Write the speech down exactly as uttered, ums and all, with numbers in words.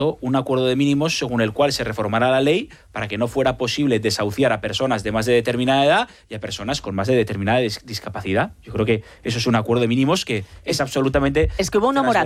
un acuerdo de mínimos según el cual se reformará la ley para que no fuera posible desahuciar a personas de más de determinada edad y a personas con más de determinada dis- discapacidad. Yo creo que eso es un acuerdo de mínimos que es absolutamente... Es que hubo una moratoria.